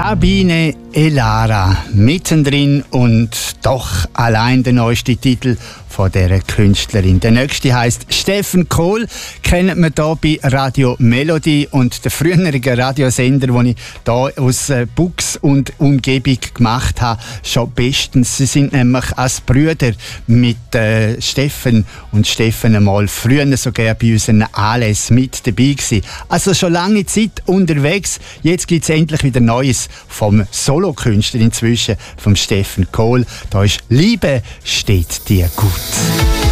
Sabine Elara, mittendrin und doch allein der neueste Titel von dieser Künstlerin. Der nächste heisst Steffen Kohl, kennt man hier bei Radio Melody und der frühere Radiosender, den ich hier aus Bux und Umgebung gemacht habe, schon bestens. Sie sind nämlich als Brüder mit Steffen und Steffen einmal früher sogar bei unseren Anlässen mit dabei gewesen. Also schon lange Zeit unterwegs. Jetzt gibt es endlich wieder Neues vom Solokünstler inzwischen, vom Steffen Kohl. Da ist «Liebe steht dir gut».